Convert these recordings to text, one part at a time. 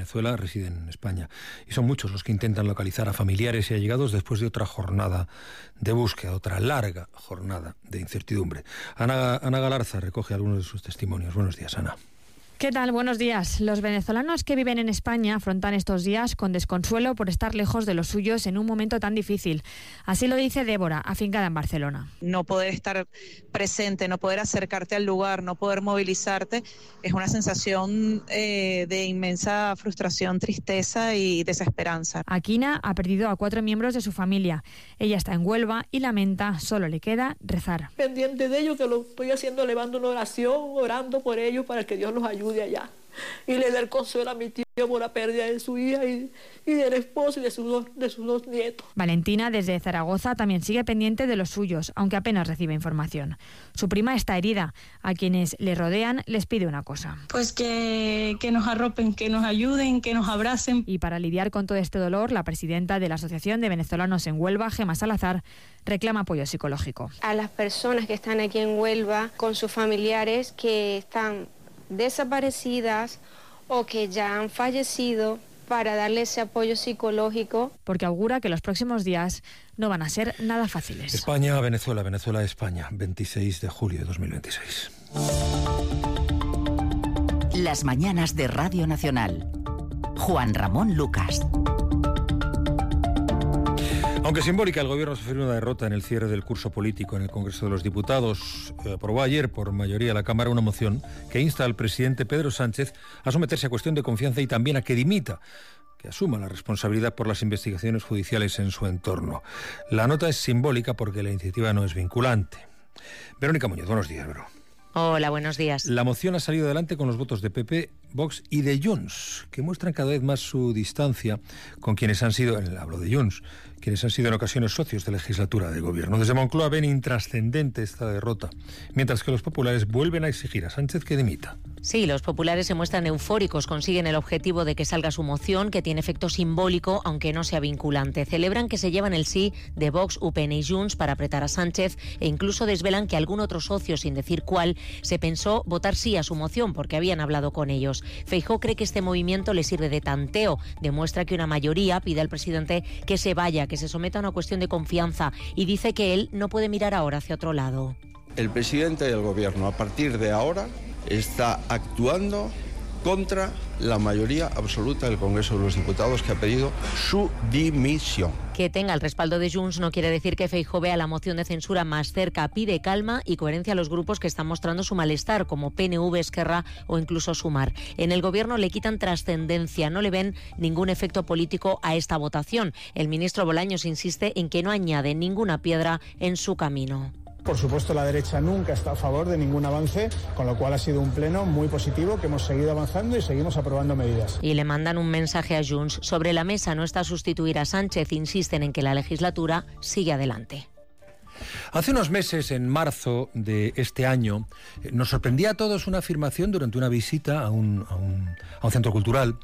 Venezuela residen en España y son muchos los que intentan localizar a familiares y allegados después de otra jornada de búsqueda, otra larga jornada de incertidumbre. Ana Galarza recoge algunos de sus testimonios. Buenos días, Ana. ¿Qué tal? Buenos días. Los venezolanos que viven en España afrontan estos días con desconsuelo por estar lejos de los suyos en un momento tan difícil. Así lo dice Débora, afincada en Barcelona. No poder estar presente, no poder acercarte al lugar, no poder movilizarte, es una sensación de inmensa frustración, tristeza y desesperanza. Aquina ha perdido a 4 miembros de su familia. Ella está en Huelva y lamenta, solo le queda rezar. Pendiente de ellos, que lo estoy haciendo, elevando una oración, orando por ellos para que Dios los ayude allá y le dé el consuelo a mi tío por la pérdida de su hija y del esposo y de sus dos nietos. Valentina, desde Zaragoza, también sigue pendiente de los suyos, aunque apenas recibe información. Su prima está herida. A quienes le rodean les pide una cosa. Pues que nos arropen, que nos ayuden, que nos abracen. Y para lidiar con todo este dolor, la presidenta de la Asociación de Venezolanos en Huelva, Gemma Salazar, reclama apoyo psicológico. A las personas que están aquí en Huelva con sus familiares que están desaparecidas o que ya han fallecido, para darle ese apoyo psicológico. Porque augura que los próximos días no van a ser nada fáciles. España, Venezuela, Venezuela, España, 26 de julio de 2026. Las mañanas de Radio Nacional. Juan Ramón Lucas. Aunque simbólica, el Gobierno sufrió una derrota en el cierre del curso político en el Congreso de los Diputados. Aprobó ayer por mayoría de la Cámara una moción que insta al presidente Pedro Sánchez a someterse a cuestión de confianza y también a que dimita, que asuma la responsabilidad por las investigaciones judiciales en su entorno. La nota es simbólica porque la iniciativa no es vinculante. Verónica Muñoz, buenos días, Vero. Hola, buenos días. La moción ha salido adelante con los votos de PP, Vox y de Junts, que muestran cada vez más su distancia con quienes han sido, hablo de Junts, quienes han sido en ocasiones socios de legislatura de gobierno. Desde Moncloa ven intrascendente esta derrota, mientras que los populares vuelven a exigir a Sánchez que dimita. Sí, los populares se muestran eufóricos, consiguen el objetivo de que salga su moción, que tiene efecto simbólico, aunque no sea vinculante. Celebran que se llevan el sí de Vox, UPN y Junts para apretar a Sánchez e incluso desvelan que algún otro socio, sin decir cuál, se pensó votar sí a su moción porque habían hablado con ellos. Feijóo cree que este movimiento le sirve de tanteo, demuestra que una mayoría pide al presidente que se vaya, que se someta a una cuestión de confianza y dice que él no puede mirar ahora hacia otro lado. El presidente del gobierno a partir de ahora está actuando contra la mayoría absoluta del Congreso de los Diputados, que ha pedido su dimisión. Que tenga el respaldo de Junts no quiere decir que Feijóo vea la moción de censura más cerca. Pide calma y coherencia a los grupos que están mostrando su malestar, como PNV, Esquerra o incluso Sumar. En el gobierno le quitan trascendencia, no le ven ningún efecto político a esta votación. El ministro Bolaños insiste en que no añade ninguna piedra en su camino. Por supuesto, la derecha nunca está a favor de ningún avance, con lo cual ha sido un pleno muy positivo, que hemos seguido avanzando y seguimos aprobando medidas. Y le mandan un mensaje a Junts. Sobre la mesa no está sustituir a Sánchez, insisten en que la legislatura sigue adelante. Hace unos meses, en marzo de este año, nos sorprendía a todos una afirmación durante una visita a un centro cultural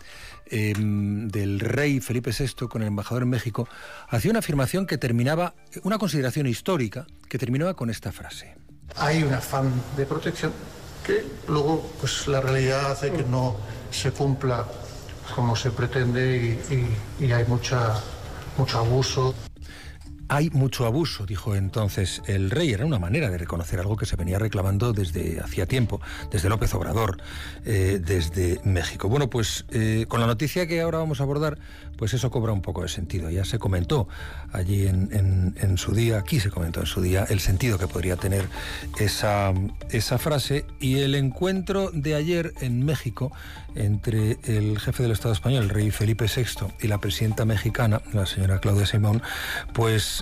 del rey Felipe VI con el embajador en México. Hacía una afirmación que terminaba, una consideración histórica, que terminaba con esta frase. Hay un afán de protección que luego pues la realidad hace que no se cumpla como se pretende y hay mucho abuso. Hay mucho abuso, dijo entonces el rey. Era una manera de reconocer algo que se venía reclamando desde hacía tiempo, desde López Obrador, desde México. Bueno, pues con la noticia que ahora vamos a abordar, pues eso cobra un poco de sentido. Ya se comentó allí en su día, aquí se comentó en su día, el sentido que podría tener esa frase. Y el encuentro de ayer en México entre el jefe del Estado español, el rey Felipe VI, y la presidenta mexicana, la señora Claudia Sheinbaum, pues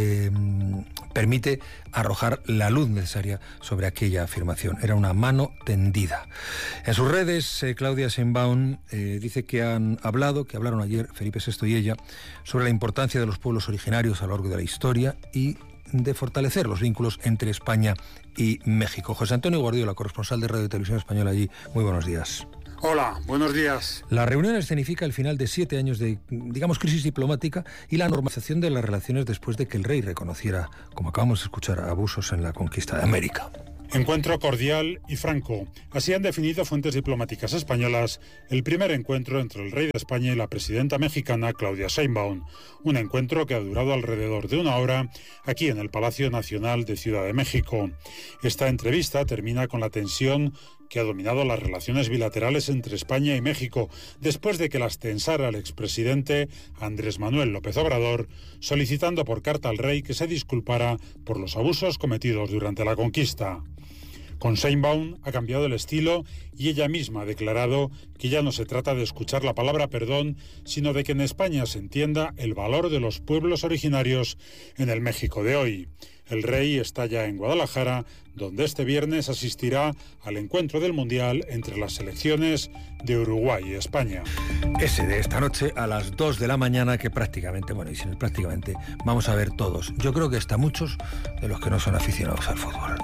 permite arrojar la luz necesaria sobre aquella afirmación. Era una mano tendida. En sus redes, Claudia Sheinbaum dice que hablaron ayer Felipe VI y ella sobre la importancia de los pueblos originarios a lo largo de la historia y de fortalecer los vínculos entre España y México. José Antonio Guardiola, corresponsal de Radio y Televisión Española allí. Muy buenos días. Hola, buenos días. La reunión escenifica el final de 7 años de, crisis diplomática y la normalización de las relaciones después de que el rey reconociera, como acabamos de escuchar, abusos en la conquista de América. Encuentro cordial y franco. Así han definido fuentes diplomáticas españolas el primer encuentro entre el rey de España y la presidenta mexicana Claudia Sheinbaum. Un encuentro que ha durado alrededor de 1 hora aquí en el Palacio Nacional de Ciudad de México. Esta entrevista termina con la tensión que ha dominado las relaciones bilaterales entre España y México, después de que las tensara el expresidente Andrés Manuel López Obrador, solicitando por carta al rey que se disculpara por los abusos cometidos durante la conquista. Con Sheinbaum ha cambiado el estilo y ella misma ha declarado que ya no se trata de escuchar la palabra perdón, sino de que en España se entienda el valor de los pueblos originarios en el México de hoy. El rey está ya en Guadalajara, donde este viernes asistirá al encuentro del Mundial entre las selecciones de Uruguay y España. Ese de esta noche a las 2 de la mañana, que prácticamente, bueno, y sin el prácticamente, vamos a ver todos. Yo creo que hasta muchos de los que no son aficionados al fútbol.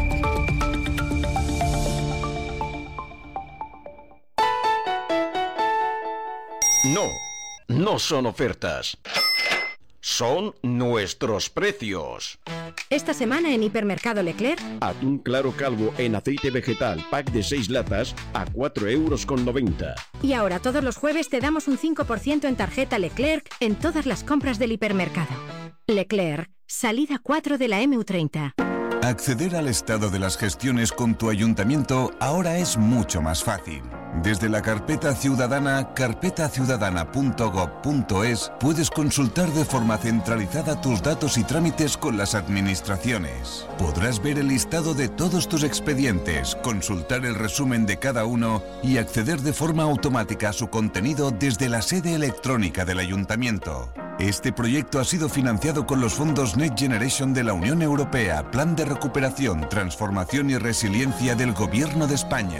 No son ofertas. Son nuestros precios. Esta semana en Hipermercado Leclerc, atún claro calvo en aceite vegetal, pack de 6 latas a 4,90 €. Y ahora todos los jueves te damos un 5% en tarjeta Leclerc en todas las compras del hipermercado. Leclerc, salida 4 de la MU30. Acceder al estado de las gestiones con tu ayuntamiento ahora es mucho más fácil. Desde la carpeta ciudadana, carpetaciudadana.gov.es, puedes consultar de forma centralizada tus datos y trámites con las administraciones. Podrás ver el listado de todos tus expedientes, consultar el resumen de cada uno y acceder de forma automática a su contenido desde la sede electrónica del ayuntamiento. Este proyecto ha sido financiado con los fondos Next Generation de la Unión Europea, Plan de Recuperación, Transformación y Resiliencia del Gobierno de España.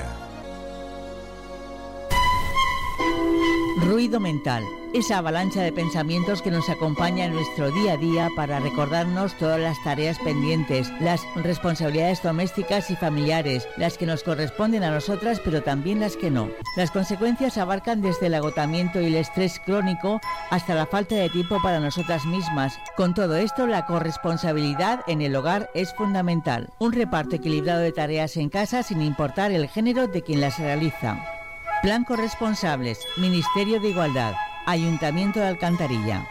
Ruido mental, esa avalancha de pensamientos que nos acompaña en nuestro día a día para recordarnos todas las tareas pendientes, las responsabilidades domésticas y familiares, las que nos corresponden a nosotras pero también las que no. Las consecuencias abarcan desde el agotamiento y el estrés crónico hasta la falta de tiempo para nosotras mismas. Con todo esto, la corresponsabilidad en el hogar es fundamental. Un reparto equilibrado de tareas en casa sin importar el género de quien las realiza. Plan Corresponsables, Ministerio de Igualdad, Ayuntamiento de Alcantarilla.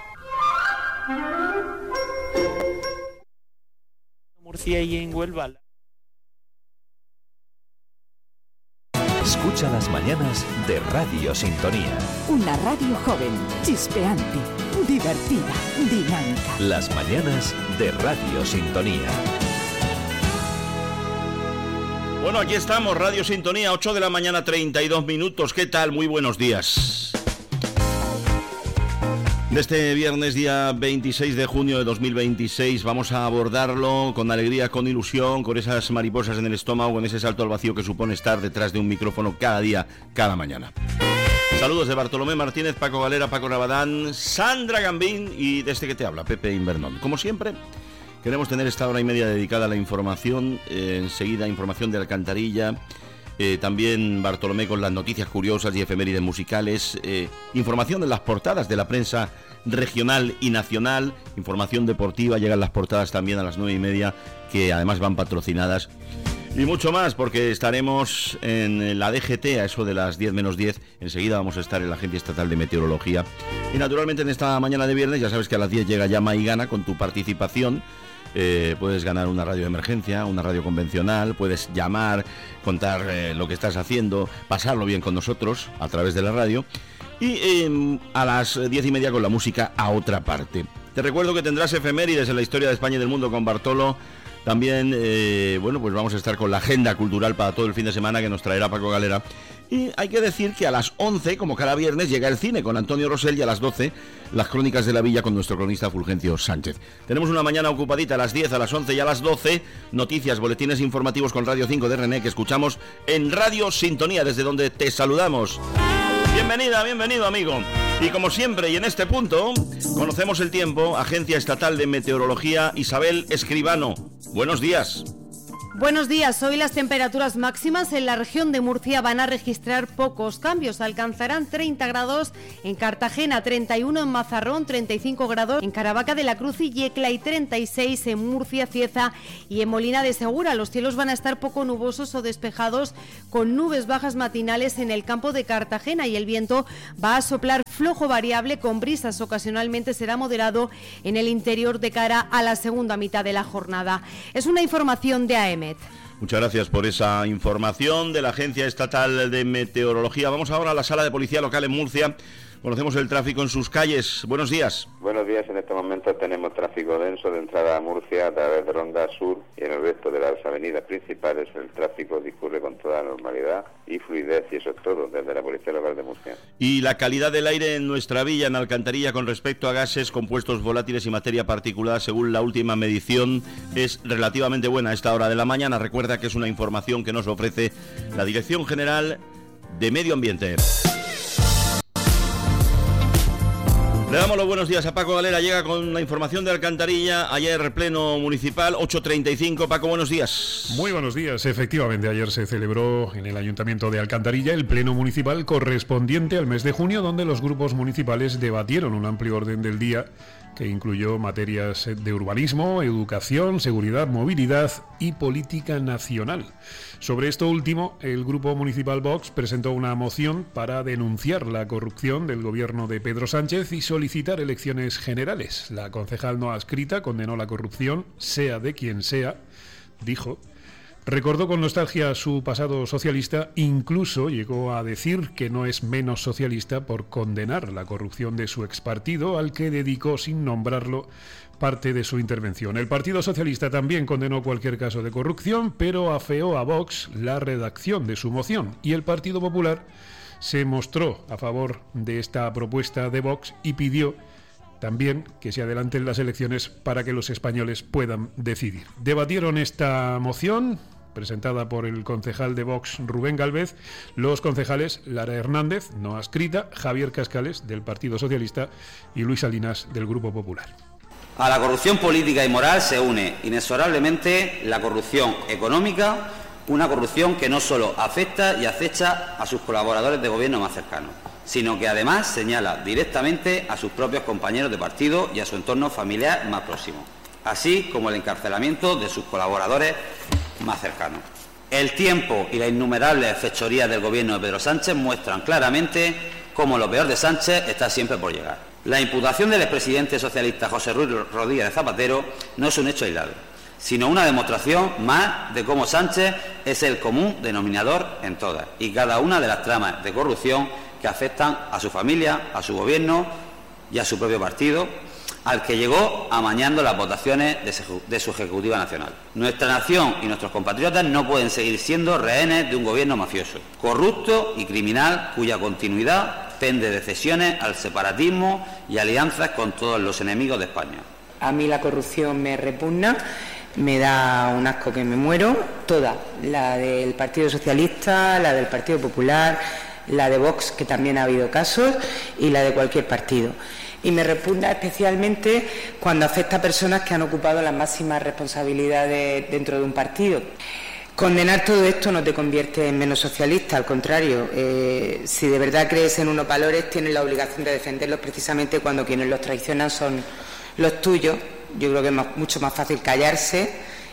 Murcia y en Huelva. Escucha las mañanas de Radio Sintonía. Una radio joven, chispeante, divertida, dinámica. Las mañanas de Radio Sintonía. Bueno, aquí estamos, Radio Sintonía, 8 de la mañana, 32 minutos. ¿Qué tal? Muy buenos días. De este viernes, día 26 de junio de 2026, vamos a abordarlo con alegría, con ilusión, con esas mariposas en el estómago, con ese salto al vacío que supone estar detrás de un micrófono cada día, cada mañana. Saludos de Bartolomé Martínez, Paco Galera, Paco Rabadán, Sandra Gambín y de este que te habla, Pepe Invernón. Como siempre, queremos tener esta hora y media dedicada a la información, enseguida información de Alcantarilla, también Bartolomé con las noticias curiosas y efemérides musicales, información de las portadas de la prensa regional y nacional, información deportiva, llegan las portadas también a las 9:30, que además van patrocinadas, y mucho más, porque estaremos en la DGT a eso de las 10 menos 10, enseguida vamos a estar en la Agencia Estatal de Meteorología, y naturalmente en esta mañana de viernes, ya sabes que a las 10 llega Llama y Gana con tu participación. Puedes ganar una radio de emergencia, una radio convencional, puedes llamar, contar lo que estás haciendo, pasarlo bien con nosotros a través de la radio, y a las 10:30 con la música a otra parte. Te recuerdo que tendrás efemérides en la historia de España y del mundo con Bartolo. También, bueno, pues vamos a estar con la agenda cultural para todo el fin de semana que nos traerá Paco Galera. Y hay que decir que a las 11, como cada viernes, llega el cine con Antonio Rosell, y a las 12, las crónicas de la villa con nuestro cronista Fulgencio Sánchez. Tenemos una mañana ocupadita a las 10, a las 11 y a las 12, noticias, boletines informativos con Radio 5 de René, que escuchamos en Radio Sintonía, desde donde te saludamos. Bienvenida, bienvenido, amigo. Y como siempre, y en este punto, conocemos el tiempo, Agencia Estatal de Meteorología, Isabel Escribano. Buenos días. Buenos días. Hoy las temperaturas máximas en la región de Murcia van a registrar pocos cambios. Alcanzarán 30 grados en Cartagena, 31 en Mazarrón, 35 grados en Caravaca de la Cruz y Yecla y 36 en Murcia, Cieza y en Molina de Segura. Los cielos van a estar poco nubosos o despejados con nubes bajas matinales en el campo de Cartagena y el viento va a soplar flojo variable con brisas. Ocasionalmente será moderado en el interior de cara a la segunda mitad de la jornada. Es una información de AEMET. Muchas gracias por esa información de la Agencia Estatal de Meteorología. Vamos ahora a la Sala de Policía Local en Murcia. Conocemos el tráfico en sus calles. Buenos días. Buenos días. En este momento tenemos tráfico denso de entrada a Murcia a través de Ronda Sur y en el resto de las avenidas principales el tráfico discurre con toda normalidad y fluidez, y eso es todo desde la Policía Local de Murcia. Y la calidad del aire en nuestra villa, en Alcantarilla, con respecto a gases, compuestos volátiles y materia particulada, según la última medición, es relativamente buena a esta hora de la mañana. Recuerda que es una información que nos ofrece la Dirección General de Medio Ambiente. Le damos los buenos días a Paco Galera, llega con la información de Alcantarilla. Ayer pleno municipal, 8:35. Paco, buenos días. Muy buenos días. Efectivamente, ayer se celebró en el Ayuntamiento de Alcantarilla el pleno municipal correspondiente al mes de junio, donde los grupos municipales debatieron un amplio orden del día que incluyó materias de urbanismo, educación, seguridad, movilidad y política nacional. Sobre esto último, el Grupo Municipal Vox presentó una moción para denunciar la corrupción del gobierno de Pedro Sánchez y solicitar elecciones generales. La concejal no adscrita condenó la corrupción, sea de quien sea, dijo. Recordó con nostalgia su pasado socialista, incluso llegó a decir que no es menos socialista por condenar la corrupción de su expartido, al que dedicó, sin nombrarlo, parte de su intervención. El Partido Socialista también condenó cualquier caso de corrupción, pero afeó a Vox la redacción de su moción, y el Partido Popular se mostró a favor de esta propuesta de Vox y pidió también que se adelanten las elecciones para que los españoles puedan decidir. Debatieron esta moción, presentada por el concejal de Vox, Rubén Gálvez, los concejales Lara Hernández, no adscrita, Javier Cascales, del Partido Socialista, y Luis Salinas, del Grupo Popular. A la corrupción política y moral se une inexorablemente la corrupción económica, una corrupción que no solo afecta y acecha a sus colaboradores de gobierno más cercanos, sino que además señala directamente a sus propios compañeros de partido y a su entorno familiar más próximo, así como el encarcelamiento de sus colaboradores más cercanos. El tiempo y las innumerables fechorías del gobierno de Pedro Sánchez muestran claramente cómo lo peor de Sánchez está siempre por llegar. La imputación del expresidente socialista José Ruiz Rodríguez de Zapatero no es un hecho aislado, sino una demostración más de cómo Sánchez es el común denominador en todas y cada una de las tramas de corrupción que afectan a su familia, a su gobierno y a su propio partido, al que llegó amañando las votaciones de su Ejecutiva Nacional. Nuestra nación y nuestros compatriotas no pueden seguir siendo rehenes de un gobierno mafioso, corrupto y criminal, cuya continuidad pende de cesiones al separatismo y alianzas con todos los enemigos de España. A mí la corrupción me repugna, me da un asco que me muero, toda, la del Partido Socialista, la del Partido Popular, la de Vox, que también ha habido casos, y la de cualquier partido. Y me repugna especialmente cuando afecta a personas que han ocupado las máximas responsabilidades dentro de un partido. Condenar todo esto no te convierte en menos socialista, al contrario. Si de verdad crees en unos valores, tienes la obligación de defenderlos precisamente cuando quienes los traicionan son los tuyos. Yo creo que es mucho más fácil callarse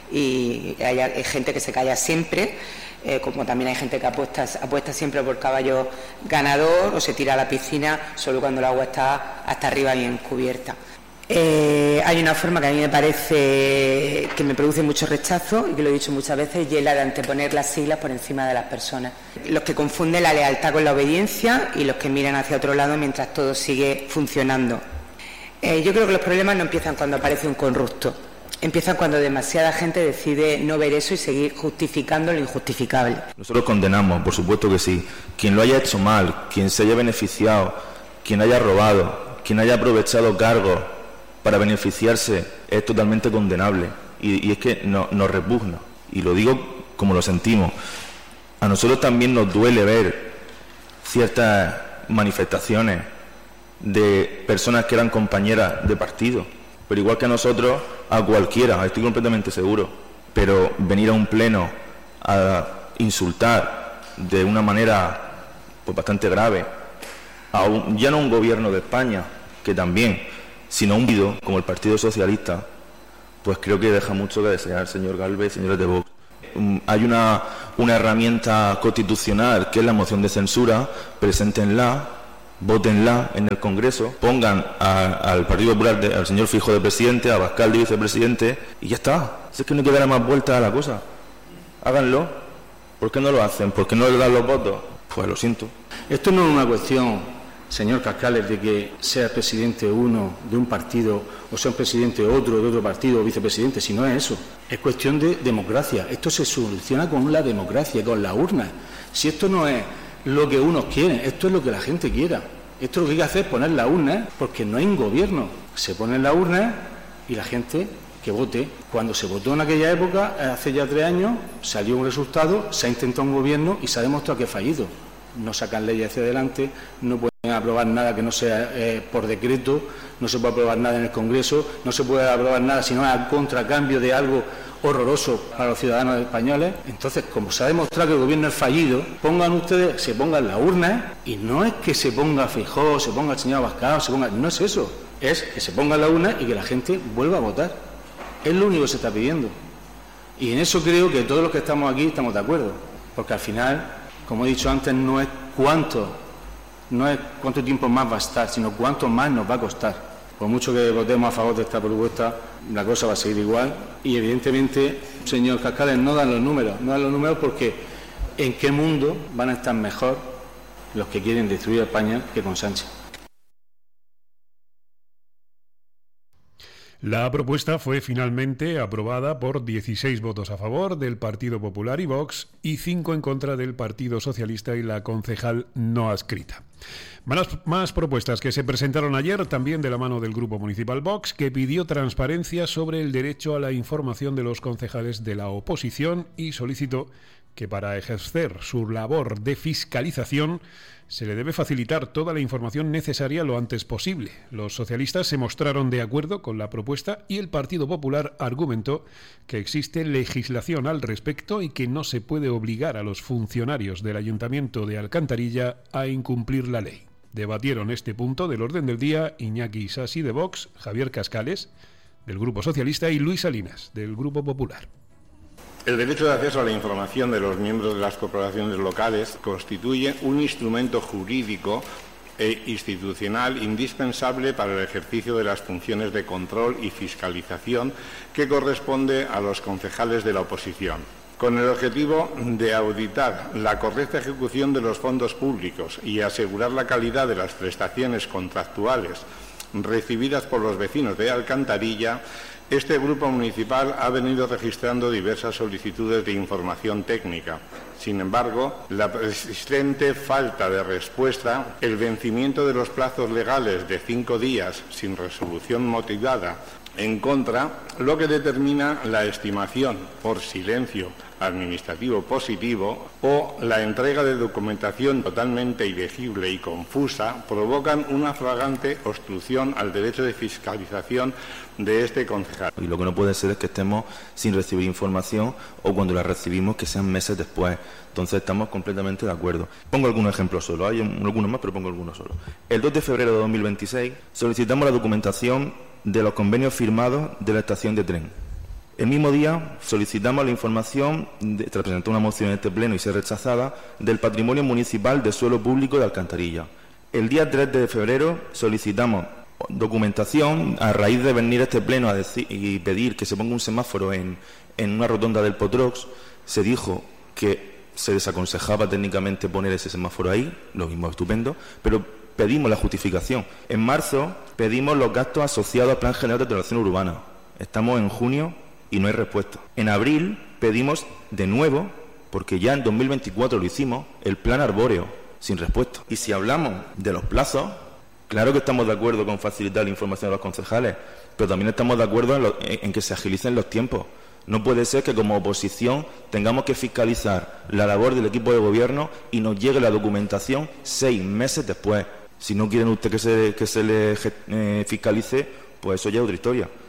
y hay gente que se calla siempre. Como también hay gente que apuesta siempre por caballo ganador o se tira a la piscina solo cuando el agua está hasta arriba bien cubierta. Hay una forma que a mí me parece que me produce mucho rechazo y que lo he dicho muchas veces, y es la de anteponer las siglas por encima de las personas. Los que confunden la lealtad con la obediencia y los que miran hacia otro lado mientras todo sigue funcionando. Yo creo que los problemas no empiezan cuando aparece un corrupto. Empieza cuando demasiada gente decide no ver eso y seguir justificando lo injustificable. Nosotros condenamos, por supuesto que sí. Quien lo haya hecho mal, quien se haya beneficiado, quien haya robado, quien haya aprovechado cargos para beneficiarse, es totalmente condenable. Y es que nos repugna. Y lo digo como lo sentimos. A nosotros también nos duele ver ciertas manifestaciones de personas que eran compañeras de partido. Pero igual que a nosotros, a cualquiera, estoy completamente seguro, pero venir a un pleno a insultar de una manera pues bastante grave ya no un gobierno de España, que también, sino un partido como el Partido Socialista, pues creo que deja mucho que desear, señor Gálvez, señores de Vox. Hay una herramienta constitucional que es la moción de censura, preséntenla, vótenla en el Congreso, pongan al Partido Popular, al señor Feijóo de presidente, a Abascal de vicepresidente, y ya está. Si es que no hay que darle más vuelta a la cosa. Háganlo. ¿Por qué no lo hacen? ¿Por qué no le dan los votos? Pues lo siento. Esto no es una cuestión, señor Cascales, de que sea presidente uno de un partido o sea un presidente otro de otro partido o vicepresidente, si no es eso. Es cuestión de democracia. Esto se soluciona con la democracia, con la urna. Si esto no es lo que unos quieren, esto es lo que la gente quiera. Esto lo que hay que hacer es poner la urna, porque no hay un gobierno. Se pone la urna y la gente que vote. Cuando se votó en aquella época, hace ya 3 años, salió un resultado, se ha intentado un gobierno y se ha demostrado que ha fallido. No sacan leyes hacia adelante, no pueden aprobar nada que no sea por decreto, no se puede aprobar nada en el Congreso, no se puede aprobar nada si no es a contracambio de algo horroroso para los ciudadanos españoles. Entonces, como se ha demostrado que el gobierno es fallido, pongan ustedes, se pongan la urna, y no es que se ponga Feijóo, se ponga el señor Abascal, no es eso, es que se ponga la urna y que la gente vuelva a votar. Es lo único que se está pidiendo. Y en eso creo que todos los que estamos aquí estamos de acuerdo, porque al final, como he dicho antes, no es cuánto tiempo más va a estar, sino cuánto más nos va a costar. Por mucho que votemos a favor de esta propuesta, la cosa va a seguir igual. Y evidentemente, señor Cascales, no dan los números porque ¿en qué mundo van a estar mejor los que quieren destruir a España que con Sánchez? La propuesta fue finalmente aprobada por 16 votos a favor del Partido Popular y Vox y 5 en contra del Partido Socialista y la concejal no adscrita. Más propuestas que se presentaron ayer, también de la mano del Grupo Municipal Vox, que pidió transparencia sobre el derecho a la información de los concejales de la oposición y solicitó que para ejercer su labor de fiscalización se le debe facilitar toda la información necesaria lo antes posible. Los socialistas se mostraron de acuerdo con la propuesta y el Partido Popular argumentó que existe legislación al respecto y que no se puede obligar a los funcionarios del Ayuntamiento de Alcantarilla a incumplir la ley. Debatieron este punto del orden del día Iñaki Isasi de Vox, Javier Cascales del Grupo Socialista y Luis Salinas del Grupo Popular. El derecho de acceso a la información de los miembros de las corporaciones locales constituye un instrumento jurídico e institucional indispensable para el ejercicio de las funciones de control y fiscalización que corresponde a los concejales de la oposición, con el objetivo de auditar la correcta ejecución de los fondos públicos y asegurar la calidad de las prestaciones contractuales recibidas por los vecinos de Alcantarilla. Este grupo municipal ha venido registrando diversas solicitudes de información técnica. Sin embargo, la persistente falta de respuesta, el vencimiento de los plazos legales de 5 días sin resolución motivada en contra, lo que determina la estimación por silencio administrativo positivo o la entrega de documentación totalmente ilegible y confusa, provocan una flagrante obstrucción al derecho de fiscalización de este concejal. Y lo que no puede ser es que estemos sin recibir información o cuando la recibimos que sean meses después. Entonces estamos completamente de acuerdo. Pongo algunos ejemplos solo, hay algunos más, pero pongo algunos solo. El 2 de febrero de 2026 solicitamos la documentación de los convenios firmados de la estación de tren. El mismo día solicitamos la información, se presentó una moción en este pleno y se rechazada, del patrimonio municipal de suelo público de Alcantarilla. El día 3 de febrero solicitamos documentación a raíz de venir a este pleno a decir y pedir que se ponga un semáforo en una rotonda del Potrox. Se dijo que se desaconsejaba técnicamente poner ese semáforo ahí, lo mismo estupendo, pero pedimos la justificación. En marzo pedimos los gastos asociados al Plan General de Ordenación Urbana. Estamos en junio y no hay respuesta. En abril pedimos de nuevo, porque ya en 2024 lo hicimos, el plan arbóreo, sin respuesta. Y si hablamos de los plazos, claro que estamos de acuerdo con facilitar la información a los concejales, pero también estamos de acuerdo en que se agilicen los tiempos. No puede ser que como oposición tengamos que fiscalizar la labor del equipo de gobierno y nos llegue la documentación 6 meses después. Si no quieren ustedes que se le fiscalice, pues eso ya es otra historia.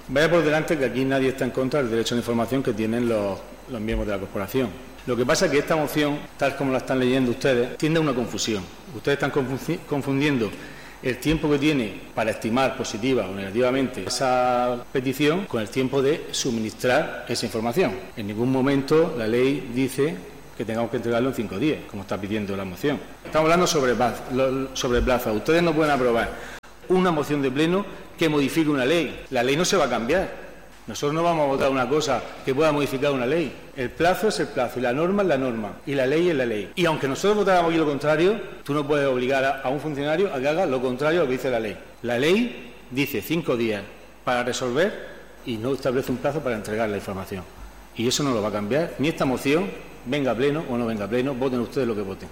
Vaya por delante que aquí nadie está en contra del derecho a la información que tienen los miembros de la corporación. Lo que pasa es que esta moción, tal como la están leyendo ustedes, tiende a una confusión. Ustedes están confundiendo el tiempo que tiene para estimar positiva o negativamente esa petición con el tiempo de suministrar esa información. En ningún momento la ley dice que tengamos que entregarlo en 5 días, como está pidiendo la moción. Estamos hablando sobre plazo. Ustedes no pueden aprobar una moción de pleno que modifique una ley. La ley no se va a cambiar. Nosotros no vamos a votar una cosa que pueda modificar una ley. El plazo es el plazo y la norma es la norma y la ley es la ley. Y aunque nosotros votáramos aquí lo contrario, tú no puedes obligar a un funcionario a que haga lo contrario a lo que dice la ley. La ley dice 5 días para resolver y no establece un plazo para entregar la información. Y eso no lo va a cambiar ni esta moción, venga a pleno o no venga a pleno, voten ustedes lo que voten.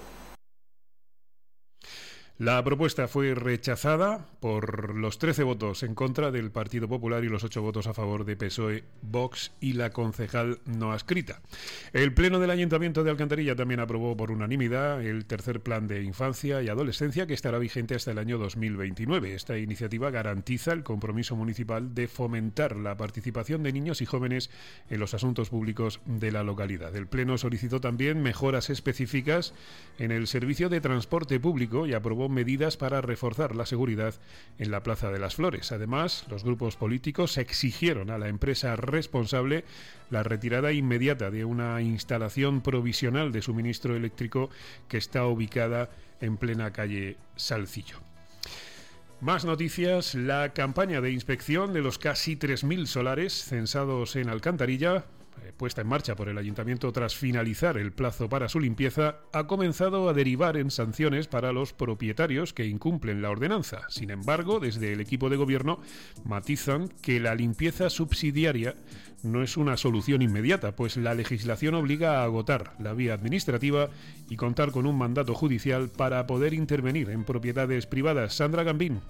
La propuesta fue rechazada por los 13 votos en contra del Partido Popular y los 8 votos a favor de PSOE, Vox y la concejal no adscrita. El Pleno del Ayuntamiento de Alcantarilla también aprobó por unanimidad el tercer plan de infancia y adolescencia que estará vigente hasta el año 2029. Esta iniciativa garantiza el compromiso municipal de fomentar la participación de niños y jóvenes en los asuntos públicos de la localidad. El Pleno solicitó también mejoras específicas en el servicio de transporte público y aprobó medidas para reforzar la seguridad en la Plaza de las Flores. Además, los grupos políticos exigieron a la empresa responsable la retirada inmediata de una instalación provisional de suministro eléctrico que está ubicada en plena calle Salcillo. Más noticias. La campaña de inspección de los casi 3.000 solares censados en Alcantarilla, puesta en marcha por el Ayuntamiento tras finalizar el plazo para su limpieza, ha comenzado a derivar en sanciones para los propietarios que incumplen la ordenanza. Sin embargo, desde el equipo de gobierno matizan que la limpieza subsidiaria no es una solución inmediata, pues la legislación obliga a agotar la vía administrativa y contar con un mandato judicial para poder intervenir en propiedades privadas. Sandra Gambín.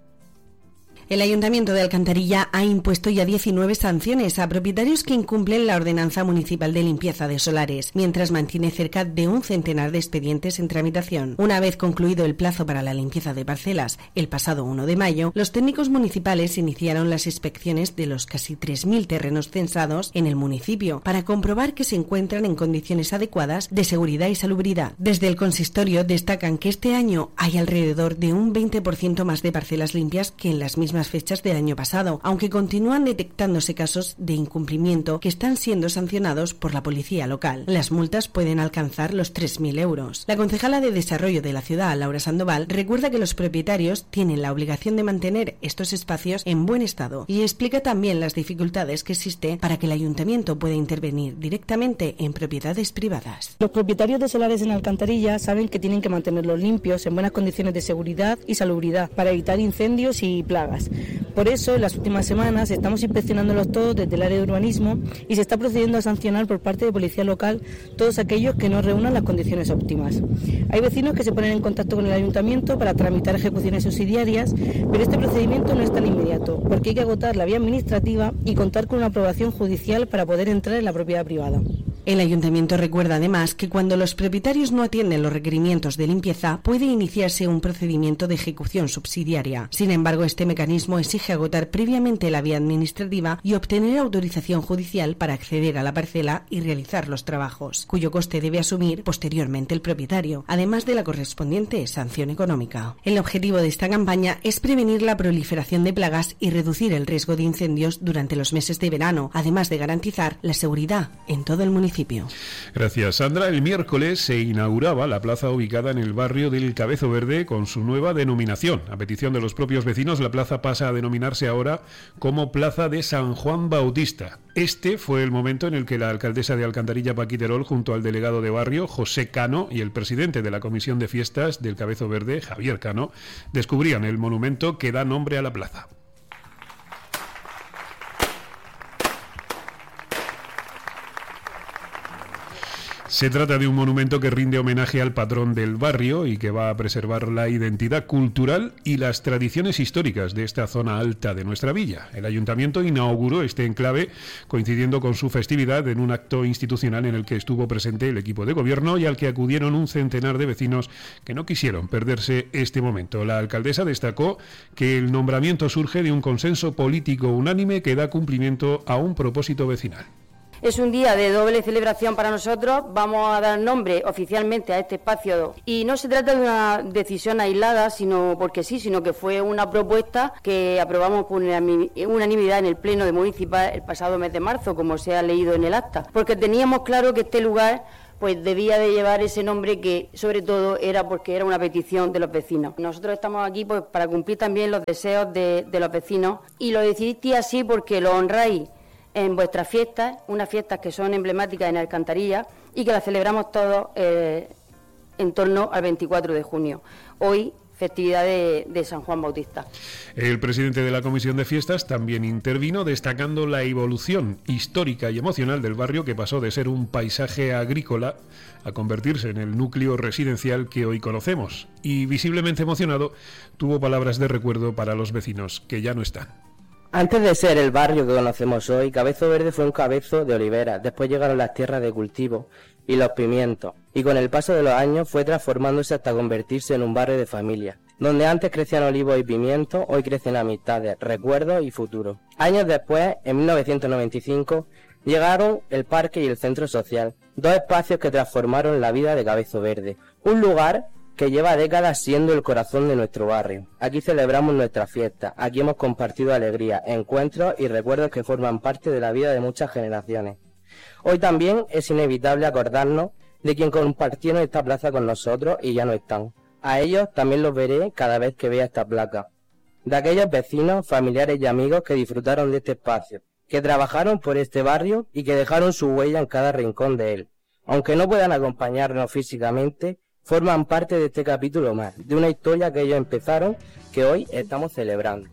El Ayuntamiento de Alcantarilla ha impuesto ya 19 sanciones a propietarios que incumplen la ordenanza municipal de limpieza de solares, mientras mantiene cerca de un centenar de expedientes en tramitación. Una vez concluido el plazo para la limpieza de parcelas, el pasado 1 de mayo, los técnicos municipales iniciaron las inspecciones de los casi 3.000 terrenos censados en el municipio para comprobar que se encuentran en condiciones adecuadas de seguridad y salubridad. Desde el consistorio destacan que este año hay alrededor de un 20% más de parcelas limpias que en las mismas fechas del año pasado, aunque continúan detectándose casos de incumplimiento que están siendo sancionados por la policía local. Las multas pueden alcanzar los 3.000 euros. La concejala de Desarrollo de la ciudad, Laura Sandoval, recuerda que los propietarios tienen la obligación de mantener estos espacios en buen estado y explica también las dificultades que existe para que el ayuntamiento pueda intervenir directamente en propiedades privadas. Los propietarios de solares en Alcantarilla saben que tienen que mantenerlos limpios en buenas condiciones de seguridad y salubridad para evitar incendios y plagas. Por eso, en las últimas semanas estamos inspeccionándolos todos desde el área de urbanismo y se está procediendo a sancionar por parte de policía local todos aquellos que no reúnan las condiciones óptimas. Hay vecinos que se ponen en contacto con el ayuntamiento para tramitar ejecuciones subsidiarias, pero este procedimiento no es tan inmediato, porque hay que agotar la vía administrativa y contar con una aprobación judicial para poder entrar en la propiedad privada. El ayuntamiento recuerda además que cuando los propietarios no atienden los requerimientos de limpieza puede iniciarse un procedimiento de ejecución subsidiaria. Sin embargo, este mecanismo exige agotar previamente la vía administrativa y obtener autorización judicial para acceder a la parcela y realizar los trabajos, cuyo coste debe asumir posteriormente el propietario, además de la correspondiente sanción económica. El objetivo de esta campaña es prevenir la proliferación de plagas y reducir el riesgo de incendios durante los meses de verano, además de garantizar la seguridad en todo el municipio. Gracias, Sandra. El miércoles se inauguraba la plaza ubicada en el barrio del Cabezo Verde con su nueva denominación. A petición de los propios vecinos, la plaza pasa a denominarse ahora como Plaza de San Juan Bautista. Este fue el momento en el que la alcaldesa de Alcantarilla, Paqui Terol, junto al delegado de barrio, José Cano, y el presidente de la Comisión de Fiestas del Cabezo Verde, Javier Cano, descubrían el monumento que da nombre a la plaza. Se trata de un monumento que rinde homenaje al patrón del barrio y que va a preservar la identidad cultural y las tradiciones históricas de esta zona alta de nuestra villa. El ayuntamiento inauguró este enclave coincidiendo con su festividad en un acto institucional en el que estuvo presente el equipo de gobierno y al que acudieron un centenar de vecinos que no quisieron perderse este momento. La alcaldesa destacó que el nombramiento surge de un consenso político unánime que da cumplimiento a un propósito vecinal. Es un día de doble celebración para nosotros. Vamos a dar nombre oficialmente a este espacio y no se trata de una decisión aislada, sino que fue una propuesta que aprobamos por unanimidad en el Pleno de Municipal el pasado mes de marzo, como se ha leído en el acta, porque teníamos claro que este lugar pues debía de llevar ese nombre, que sobre todo era porque era una petición de los vecinos. Nosotros estamos aquí pues para cumplir también los deseos de los vecinos, y lo decidiste así porque lo honráis en vuestras fiestas, unas fiestas que son emblemáticas en Alcantarilla y que las celebramos todos en torno al 24 de junio. Hoy, festividad de San Juan Bautista. El presidente de la Comisión de Fiestas también intervino destacando la evolución histórica y emocional del barrio, que pasó de ser un paisaje agrícola a convertirse en el núcleo residencial que hoy conocemos. Y visiblemente emocionado, tuvo palabras de recuerdo para los vecinos que ya no están. Antes de ser el barrio que conocemos hoy, Cabezo Verde fue un cabezo de olivera, después llegaron las tierras de cultivo y los pimientos, y con el paso de los años fue transformándose hasta convertirse en un barrio de familia. Donde antes crecían olivos y pimientos, hoy crecen amistades, recuerdos y futuro. Años después, en 1995, llegaron el parque y el centro social, dos espacios que transformaron la vida de Cabezo Verde, un lugar que lleva décadas siendo el corazón de nuestro barrio. Aquí celebramos nuestra fiesta, aquí hemos compartido alegría, encuentros y recuerdos que forman parte de la vida de muchas generaciones. Hoy también es inevitable acordarnos de quien compartieron esta plaza con nosotros y ya no están. A ellos también los veré cada vez que vea esta placa. De aquellos vecinos, familiares y amigos que disfrutaron de este espacio, que trabajaron por este barrio y que dejaron su huella en cada rincón de él. Aunque no puedan acompañarnos físicamente, forman parte de este capítulo más, de una historia que ellos empezaron, que hoy estamos celebrando.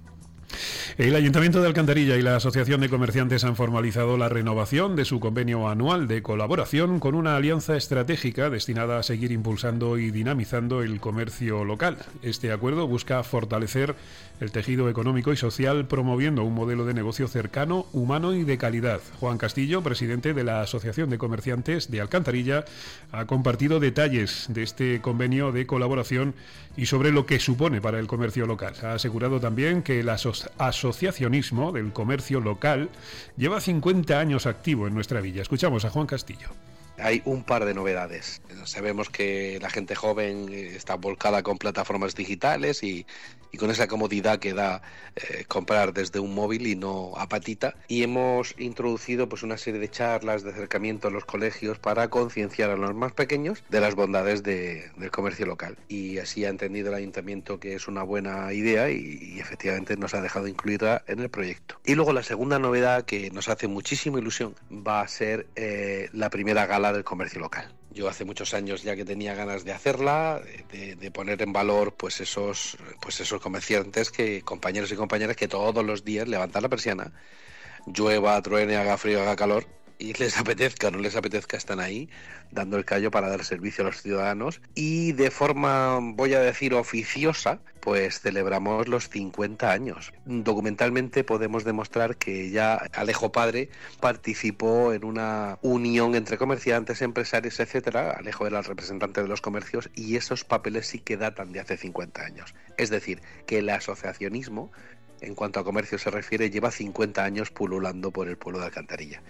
El Ayuntamiento de Alcantarilla y la Asociación de Comerciantes han formalizado la renovación de su convenio anual de colaboración con una alianza estratégica destinada a seguir impulsando y dinamizando el comercio local. Este acuerdo busca fortalecer el tejido económico y social, promoviendo un modelo de negocio cercano, humano y de calidad. Juan Castillo, presidente de la Asociación de Comerciantes de Alcantarilla, ha compartido detalles de este convenio de colaboración y sobre lo que supone para el comercio local. Ha asegurado también que el asociacionismo del comercio local lleva 50 años activo en nuestra villa. Escuchamos a Juan Castillo. Hay un par de novedades. Sabemos que la gente joven está volcada con plataformas digitales y con esa comodidad que da comprar desde un móvil y no a patita. Y hemos introducido pues una serie de charlas de acercamiento a los colegios para concienciar a los más pequeños de las bondades del comercio local. Y así ha entendido el ayuntamiento que es una buena idea y efectivamente nos ha dejado incluirla en el proyecto. Y luego la segunda novedad que nos hace muchísima ilusión va a ser la primera gala del comercio local. Yo hace muchos años ya que tenía ganas de hacerla, de poner en valor pues esos comerciantes, compañeros y compañeras que todos los días levantan la persiana, llueva, truene, haga frío, haga calor, y les apetezca o no les apetezca, están ahí dando el callo para dar servicio a los ciudadanos, y de forma, voy a decir, oficiosa, pues celebramos los 50 años. Documentalmente podemos demostrar que ya Alejo Padre participó en una unión entre comerciantes, empresarios, etcétera. Alejo era el representante de los comercios y esos papeles sí que datan de hace 50 años. Es decir, que el asociacionismo, en cuanto a comercio se refiere, lleva 50 años pululando por el pueblo de Alcantarilla.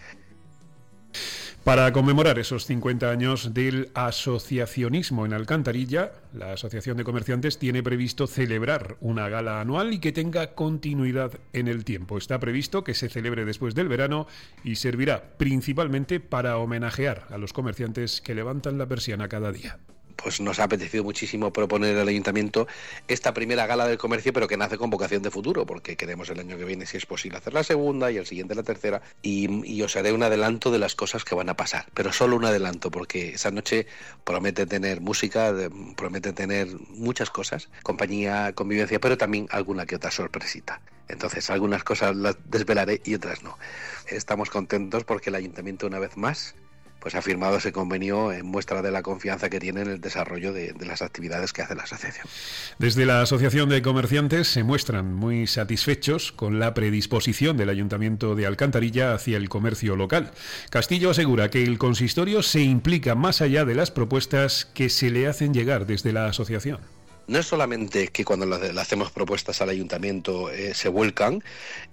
Para conmemorar esos 50 años del asociacionismo en Alcantarilla, la Asociación de Comerciantes tiene previsto celebrar una gala anual y que tenga continuidad en el tiempo. Está previsto que se celebre después del verano y servirá principalmente para homenajear a los comerciantes que levantan la persiana cada día. Pues nos ha apetecido muchísimo proponer al Ayuntamiento esta primera gala del comercio, pero que nace con vocación de futuro, porque queremos el año que viene, si es posible, hacer la segunda y el siguiente la tercera, y os haré un adelanto de las cosas que van a pasar, pero solo un adelanto, porque esa noche promete tener música, promete tener muchas cosas, compañía, convivencia, pero también alguna que otra sorpresita. Entonces algunas cosas las desvelaré y otras no. Estamos contentos porque el Ayuntamiento una vez más pues ha firmado ese convenio en muestra de la confianza que tiene en el desarrollo de las actividades que hace la asociación. Desde la Asociación de Comerciantes se muestran muy satisfechos con la predisposición del Ayuntamiento de Alcantarilla hacia el comercio local. Castillo asegura que el consistorio se implica más allá de las propuestas que se le hacen llegar desde la asociación. No es solamente que cuando le hacemos propuestas al ayuntamiento se vuelcan,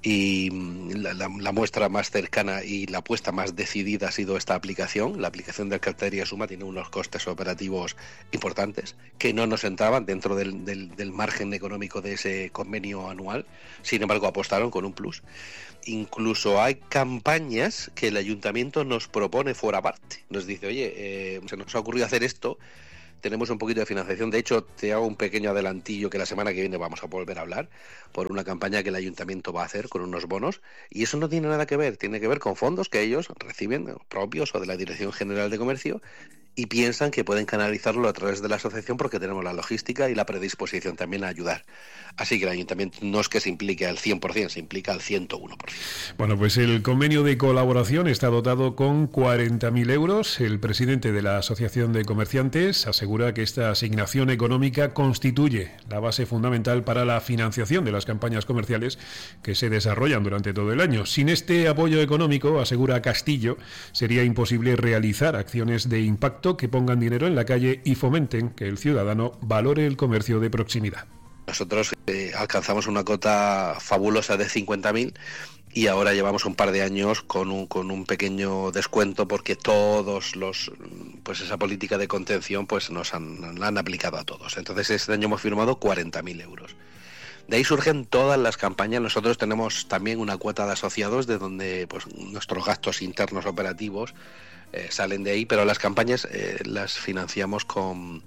y la muestra más cercana y la apuesta más decidida ha sido esta aplicación. La aplicación de Alcantarilla Suma tiene unos costes operativos importantes que no nos entraban dentro del margen económico de ese convenio anual. Sin embargo, apostaron con un plus. Incluso hay campañas que el ayuntamiento nos propone fuera parte. Nos dice, oye, se nos ha ocurrido hacer esto, tenemos un poquito de financiación. De hecho, te hago un pequeño adelantillo que la semana que viene vamos a volver a hablar por una campaña que el ayuntamiento va a hacer con unos bonos, y eso no tiene nada que ver, tiene que ver con fondos que ellos reciben propios o de la Dirección General de Comercio, y piensan que pueden canalizarlo a través de la asociación porque tenemos la logística y la predisposición también a ayudar. Así que el ayuntamiento no es que se implique al 100%, se implica al 101%. Bueno, pues el convenio de colaboración está dotado con 40.000 euros. El presidente de la Asociación de Comerciantes asegura que esta asignación económica constituye la base fundamental para la financiación de las campañas comerciales que se desarrollan durante todo el año. Sin este apoyo económico, asegura Castillo, sería imposible realizar acciones de impacto que pongan dinero en la calle y fomenten que el ciudadano valore el comercio de proximidad. Nosotros alcanzamos una cota fabulosa de 50.000 y ahora llevamos un par de años con un pequeño descuento porque todos pues esa política de contención pues la han aplicado a todos. Entonces este año hemos firmado 40.000 euros. De ahí surgen todas las campañas. Nosotros tenemos también una cuota de asociados de donde pues nuestros gastos internos operativos salen de ahí, pero las campañas las financiamos con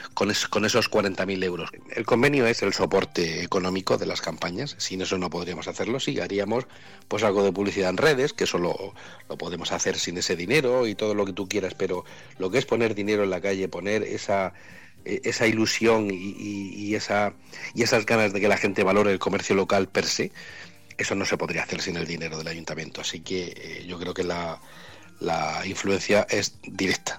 esos 40.000 euros. El convenio es el soporte económico de las campañas. Sin eso no podríamos hacerlo. Sí, haríamos pues algo de publicidad en redes, que eso lo podemos hacer sin ese dinero y todo lo que tú quieras, pero lo que es poner dinero en la calle, poner esa ilusión y esas ganas de que la gente valore el comercio local per se, eso no se podría hacer sin el dinero del ayuntamiento. Así que yo creo que la influencia es directa.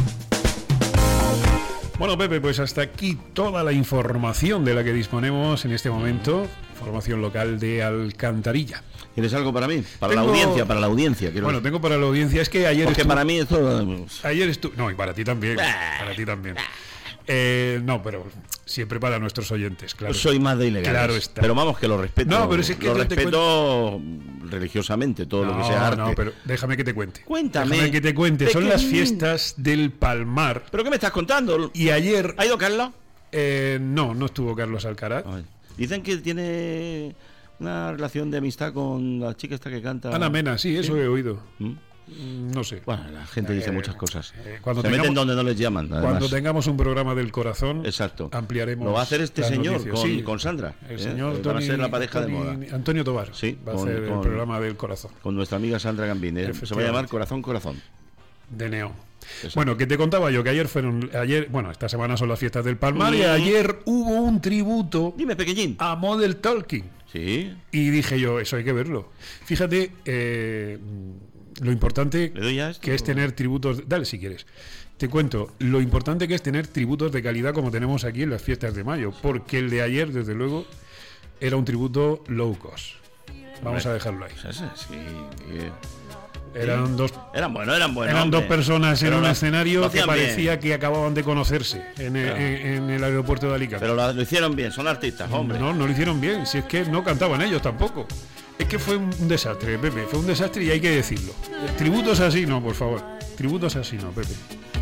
Bueno, Pepe, pues hasta aquí toda la información de la que disponemos en este momento. Información local de Alcantarilla. ¿Tienes algo para mí? Para la audiencia. Bueno, tengo para la audiencia. Es que ayer porque para mí esto... Ayer estuve... No, y para ti también. Para ti también. No, pero siempre para nuestros oyentes, claro. Yo soy más de ilegales. Claro está. Pero vamos, que lo respeto. No, pero es que lo respeto religiosamente, todo lo que sea arte. No, pero déjame que te cuente. Cuéntame. Déjame que te cuente. Son las fiestas del Palmar. ¿Pero qué me estás contando? Y ayer... ¿Ha ido Carlos? No estuvo Carlos Alcaraz. Dicen que tiene una relación de amistad con la chica esta que canta. Ana Mena, sí, eso he oído. No sé. Bueno, la gente dice muchas cosas. Se meten donde no les llaman. Además. Cuando tengamos un programa del corazón, exacto, ampliaremos. Lo va a hacer este señor con Sandra. El señor van a ser la pareja de moda. Antonio Tobar. Sí, va a hacer el programa del corazón. Con nuestra amiga Sandra Gambín. Se va a llamar Corazón. De Neo. Exacto. Bueno, que te contaba yo que esta semana son las fiestas del Palmar y ayer hubo un tributo. Dime, pequeñín. A Model Talking. Sí. Y dije yo, eso hay que verlo. Fíjate, lo importante que es tener tributos... Dale si quieres. Te cuento lo importante que es tener tributos de calidad como tenemos aquí en las fiestas de mayo, porque el de ayer, desde luego, era un tributo low cost. Vamos a dejarlo ahí. Eran dos personas en un escenario que parecía que acababan de conocerse en el aeropuerto de Alicante. Pero lo hicieron bien, son artistas, hombre. No lo hicieron bien, si es que no cantaban ellos tampoco. Es que fue un desastre, Pepe, fue un desastre y hay que decirlo. Tributos así no, por favor. Tributos así no, Pepe.